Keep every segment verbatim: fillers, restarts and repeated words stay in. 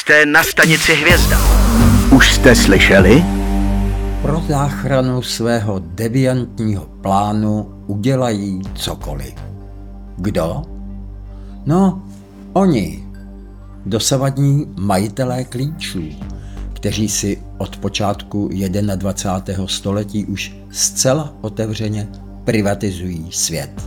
Jste na stanici Hvězda. Už jste slyšeli? Pro záchranu svého deviantního plánu udělají cokoliv. Kdo? No, oni. Dosavadní majitelé klíčů, kteří si od počátku dvacátého prvního století už zcela otevřeně privatizují svět.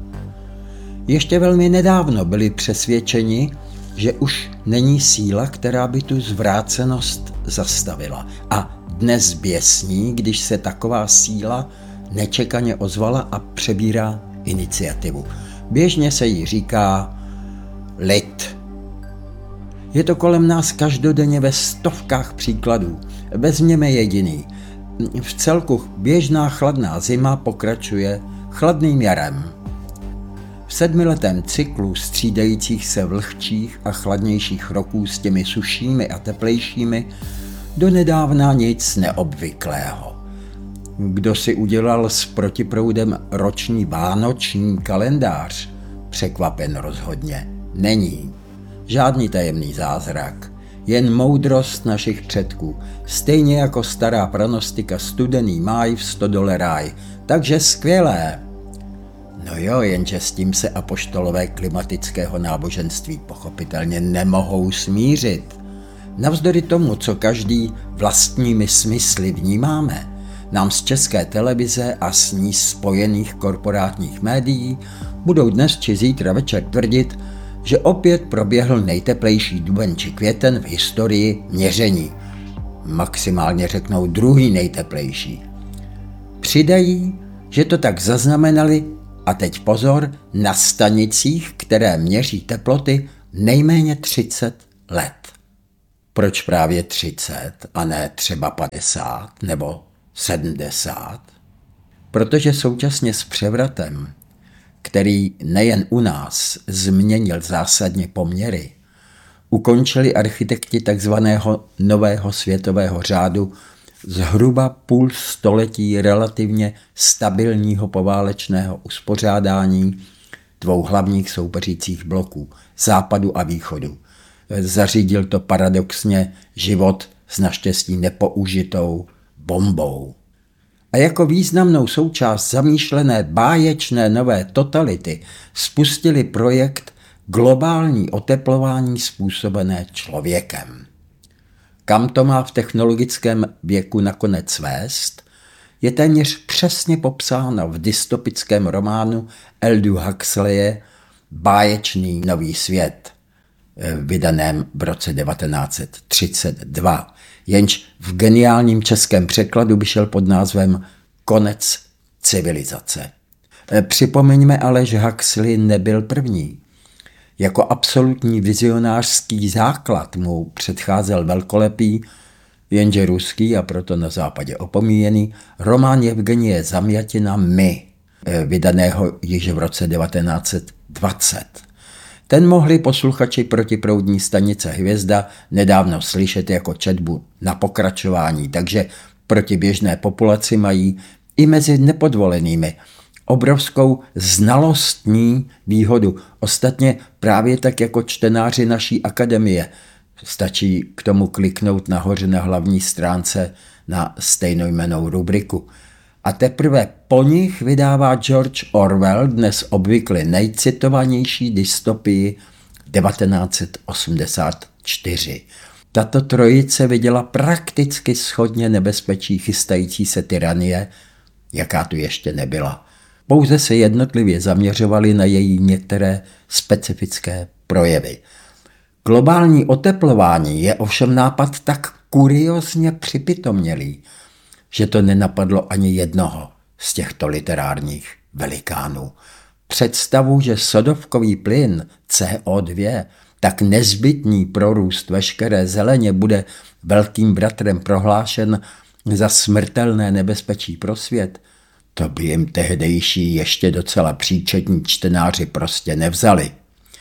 Ještě velmi nedávno byli přesvědčeni, že už není síla, která by tu zvrácenost zastavila. A dnes běsní, když se taková síla nečekaně ozvala a přebírá iniciativu. Běžně se jí říká lid. Je to kolem nás každodenně ve stovkách příkladů. Vezměme jediný. V celku běžná chladná zima pokračuje chladným jarem. V sedmiletém cyklu střídajících se vlhčích a chladnějších roků s těmi sušími a teplejšími donedávna nic neobvyklého. Kdo si udělal s protiproudem roční vánoční kalendář, překvapen rozhodně není. Žádný tajemný zázrak, jen moudrost našich předků, stejně jako stará pranostika studený máj v stodole ráj, takže skvělé. No jo, jenže s tím se apoštolové klimatického náboženství pochopitelně nemohou smířit. Navzdory tomu, co každý vlastními smysly vnímáme, nám z České televize a s ní spojených korporátních médií budou dnes či zítra večer tvrdit, že opět proběhl nejteplejší duben či květen v historii měření. Maximálně řeknou druhý nejteplejší. Přidají, že to tak zaznamenali, a teď pozor, na stanicích, které měří teploty nejméně třicet let. Proč právě třicet a ne třeba padesát nebo sedmdesát? Protože současně s převratem, který nejen u nás změnil zásadně poměry, ukončili architekti takzvaného nového světového řádu zhruba půl století relativně stabilního poválečného uspořádání dvou hlavních soupeřících bloků, západu a východu. Zařídil to paradoxně život s naštěstí nepoužitou bombou. A jako významnou součást zamýšlené báječné nové totality spustili projekt globální oteplování způsobené člověkem. Kam to má v technologickém věku nakonec vést, je téměř přesně popsáno v dystopickém románu Aldous Huxleye Báječný nový svět, vydaném v roce devatenáct set třicet dva, jenž v geniálním českém překladu vyšel pod názvem Konec civilizace. Připomeňme ale, že Huxley nebyl první. Jako absolutní vizionářský základ mu předcházel velkolepý, jenže ruský a proto na západě opomíjený, román Evgenie Zamjatina My, vydaného již v roce devatenáct set dvacet. Ten mohli posluchači protiproudní stanice Hvězda nedávno slyšet jako četbu na pokračování, takže proti běžné populaci mají i mezi nepodvolenými obrovskou znalostní výhodu. Ostatně právě tak jako čtenáři naší akademie. Stačí k tomu kliknout nahoře na hlavní stránce na stejnojmennou rubriku. A teprve po nich vydává George Orwell dnes obvykle nejcitovanější dystopii devatenáct set osmdesát čtyři. Tato trojice viděla prakticky shodně nebezpečí chystající se tyranie, jaká tu ještě nebyla. Pouze se jednotlivě zaměřovali na její některé specifické projevy. Globální oteplování je ovšem nápad tak kuriózně připitomělý, že to nenapadlo ani jednoho z těchto literárních velikánů. Představu, že sodovkový plyn C O dva, tak nezbytný pro růst veškeré zeleně, bude velkým bratrem prohlášen za smrtelné nebezpečí pro svět, to by jim tehdejší ještě docela příčetní čtenáři prostě nevzali.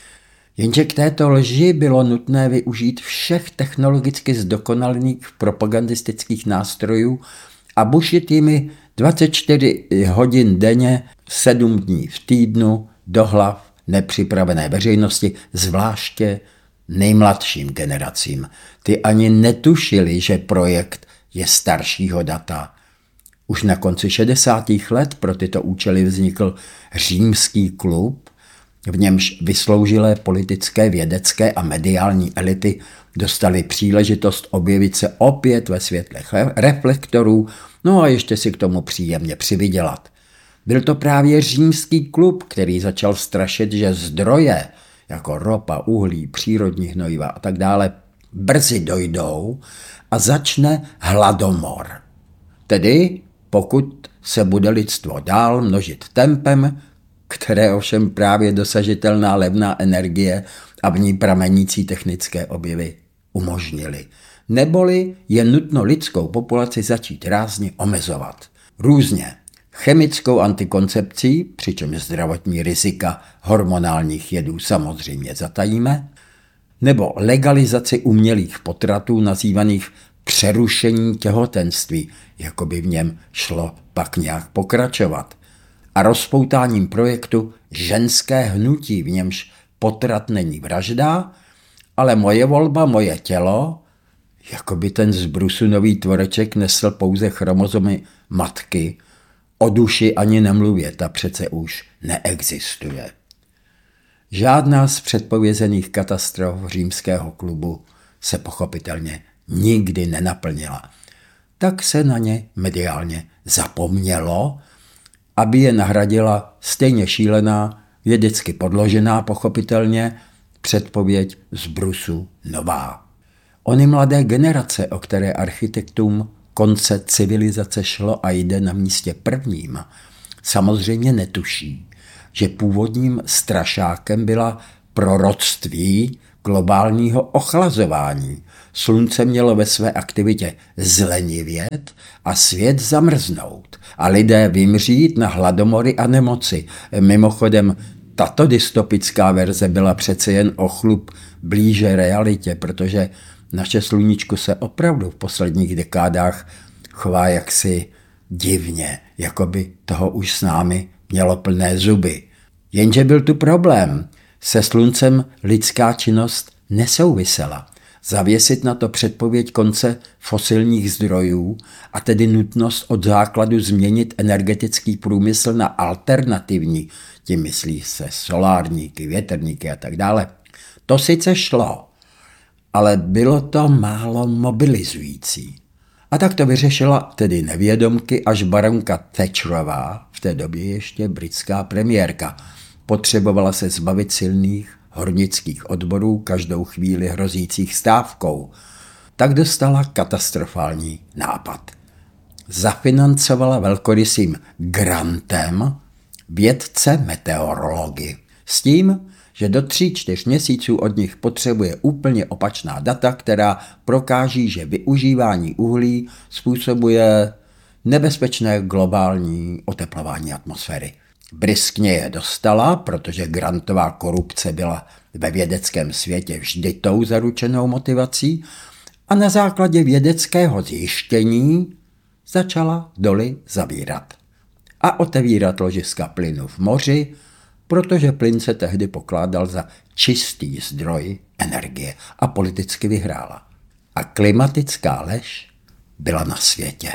Jenže k této lži bylo nutné využít všech technologicky zdokonalených propagandistických nástrojů a bušit jimi dvacet čtyři hodin denně, sedm dní v týdnu do hlav nepřipravené veřejnosti, zvláště nejmladším generacím. Ty ani netušili, že projekt je staršího data. Už na konci šedesátých let pro tyto účely vznikl Římský klub, v němž vysloužilé politické, vědecké a mediální elity dostali příležitost objevit se opět ve světle reflektorů, no a ještě si k tomu příjemně přivydělat. Byl to právě Římský klub, který začal strašit, že zdroje, jako ropa, uhlí, přírodní hnojiva a tak dále, brzy dojdou a začne hladomor. Tedy pokud se bude lidstvo dál množit tempem, které ovšem právě dosažitelná levná energie a v ní pramenící technické objevy umožnily. Neboli je nutno lidskou populaci začít rázně omezovat. Různě. Chemickou antikoncepcí, přičemž zdravotní rizika hormonálních jedů samozřejmě zatajíme, nebo legalizaci umělých potratů nazývaných přerušení těhotenství, jako by v něm šlo pak nějak pokračovat, a rozpoutáním projektu Ženské hnutí, v němž potrat není vražda, ale moje volba, moje tělo, jako by ten z brusu nový tvoreček nesl pouze chromozomy matky, o duši ani nemluvě, ta přece už neexistuje. Žádná z předpovězených katastrof Římského klubu se pochopitelně nikdy nenaplnila. Tak se na ně mediálně zapomnělo, aby je nahradila stejně šílená, vědecky podložená pochopitelně předpověď z brusu nová. Ony mladé generace, o které architektům konce civilizace šlo a jde na místě prvním, samozřejmě netuší, že původním strašákem byla proroctví globálního ochlazování. Slunce mělo ve své aktivitě zlenivět a svět zamrznout a lidé vymřít na hladomory a nemoci. Mimochodem, tato dystopická verze byla přece jen o chlup blíže realitě, protože naše sluníčko se opravdu v posledních dekádách chová jaksi divně, jako by toho už s námi mělo plné zuby. Jenže byl tu problém. Se sluncem lidská činnost nesouvisela. Zavěsit na to předpověď konce fosilních zdrojů a tedy nutnost od základu změnit energetický průmysl na alternativní, tím myslí se solárníky, větrníky a tak dále. To sice šlo, ale bylo to málo mobilizující. A tak to vyřešila tedy nevědomky až baronka Thatcherová, v té době ještě britská premiérka. Potřebovala se zbavit silných hornických odborů každou chvíli hrozících stávkou. Tak dostala katastrofální nápad. Zafinancovala velkorysým grantem vědce meteorology s tím, že do tří, čtyř měsíců od nich potřebuje úplně opačná data, která prokáží, že využívání uhlí způsobuje nebezpečné globální oteplování atmosféry. Bryskně je dostala, protože grantová korupce byla ve vědeckém světě vždy tou zaručenou motivací, a na základě vědeckého zjištění začala doly zavírat a otevírat ložiska plynu v moři, protože plyn se tehdy pokládal za čistý zdroj energie a politicky vyhrála. A klimatická lež byla na světě.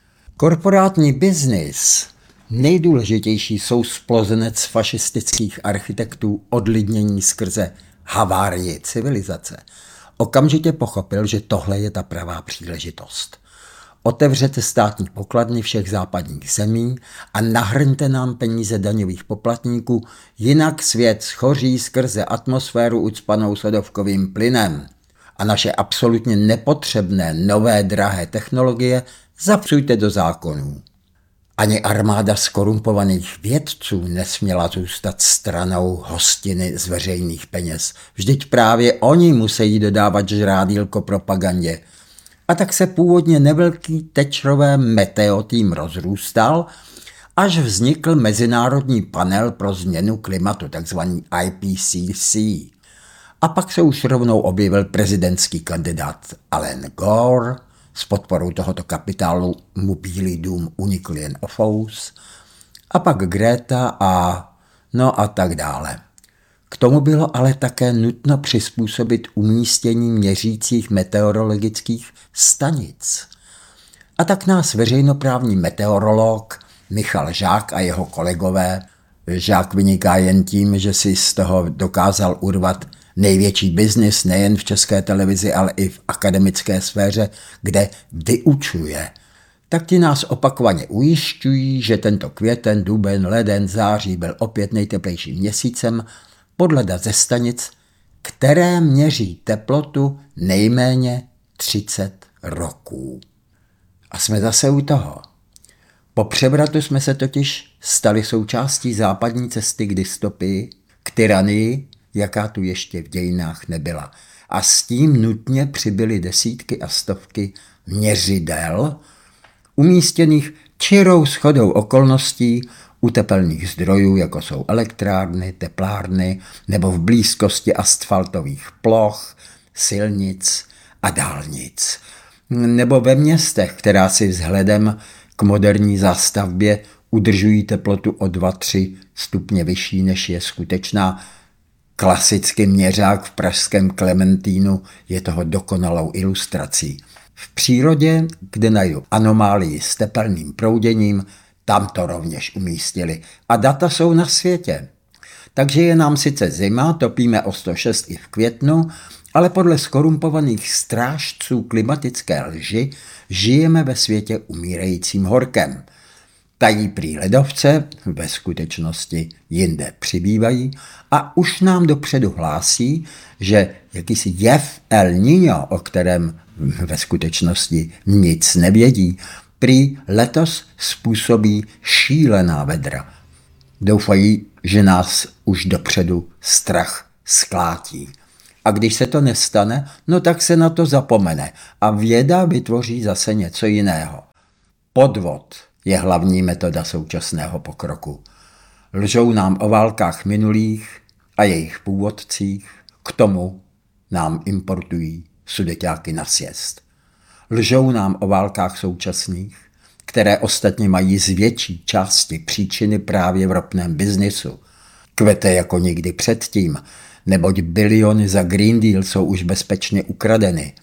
Korporátní biznis, nejdůležitější sousplozenec fašistických architektů odlidnění skrze havárii civilizace, okamžitě pochopil, že tohle je ta pravá příležitost. Otevřete státní pokladny všech západních zemí a nahrňte nám peníze daňových poplatníků, jinak svět schoří skrze atmosféru ucpanou sodovkovým plynem. A naše absolutně nepotřebné nové drahé technologie zapsujte do zákonů. Ani armáda skorumpovaných vědců nesměla zůstat stranou hostiny z veřejných peněz. Vždyť právě oni musí dodávat žrádýlko propagandě. A tak se původně nevelký Thatcherové meteo tým rozrůstal, až vznikl Mezinárodní panel pro změnu klimatu, takzvaný I P C C. A pak se už rovnou objevil prezidentský kandidát Alan Gore, s podporou tohoto kapitálu mu Bílý dům unikl jen o fous, a pak Greta a no a tak dále. K tomu bylo ale také nutno přizpůsobit umístění měřících meteorologických stanic. A tak nás veřejnoprávní meteorolog Michal Žák a jeho kolegové, Žák vyniká jen tím, že si z toho dokázal urvat největší biznis nejen v České televizi, ale i v akademické sféře, kde vyučuje. Tak ti nás opakovaně ujišťují, že tento květen, duben, leden, září byl opět nejteplejším měsícem podle dat ze stanic, které měří teplotu nejméně třicet roků. A jsme zase u toho. Po převratu jsme se totiž stali součástí západní cesty k dystopii, k tyranii, jaká tu ještě v dějinách nebyla. A s tím nutně přibyly desítky a stovky měřidel, umístěných čirou shodou okolností u tepelných zdrojů, jako jsou elektrárny, teplárny nebo v blízkosti asfaltových ploch, silnic a dálnic. Nebo ve městech, která si vzhledem k moderní zástavbě udržují teplotu o dva tři stupně vyšší, než je skutečná. Klasický měřák v pražském Klementínu je toho dokonalou ilustrací. V přírodě, kde najdu anomálii s tepelným prouděním, tam to rovněž umístili. A data jsou na světě. Takže je nám sice zima, topíme o sto šest i v květnu, ale podle skorumpovaných strážců klimatické lži žijeme ve světě umírajícím horkem. Tají prý ledovce, ve skutečnosti jinde přibývají a už nám dopředu hlásí, že jakýsi jev El Niño, o kterém ve skutečnosti nic nevědí, prý letos způsobí šílená vedra. Doufají, že nás už dopředu strach sklátí. A když se to nestane, no tak se na to zapomene a věda vytvoří zase něco jiného. Podvod je hlavní metoda současného pokroku. Lžou nám o válkách minulých a jejich původcích, k tomu nám importují sudeťáky na sjezd. Lžou nám o válkách současných, které ostatně mají z větší části příčiny právě v ropném biznisu. Kvete jako nikdy předtím, neboť biliony za Green Deal jsou už bezpečně ukradeny.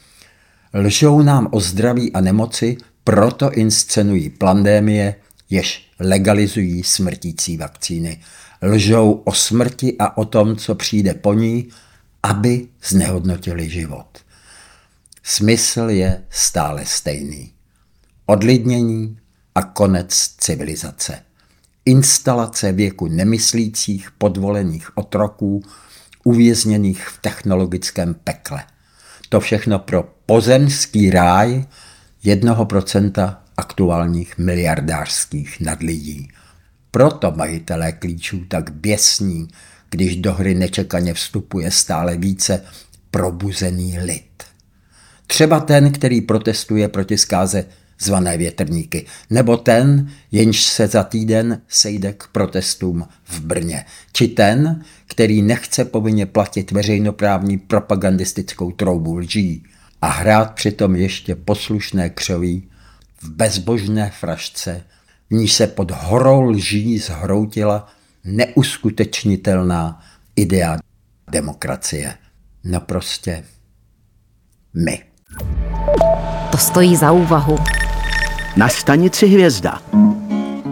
Lžou nám o zdraví a nemoci, proto inscenují pandemie, jež legalizují smrtící vakcíny. Lžou o smrti a o tom, co přijde po ní, aby znehodnotili život. Smysl je stále stejný. Odlidnění a konec civilizace. Instalace věku nemyslících podvolených otroků, uvězněných v technologickém pekle. To všechno pro pozemský ráj jednoho procenta aktuálních miliardářských nadlidí. Proto majitelé klíčů tak běsní, když do hry nečekaně vstupuje stále více probuzený lid. Třeba ten, který protestuje proti zkáze zvané větrníky, nebo ten, jenž se za týden sejde k protestům v Brně, či ten, který nechce povinně platit veřejnoprávní propagandistickou troubu lží a hrát přitom ještě poslušné křoví v bezbožné frašce, v níž se pod horou lží zhroutila neuskutečnitelná idea demokracie. No prostě my. To stojí za úvahu. Na stanici Hvězda.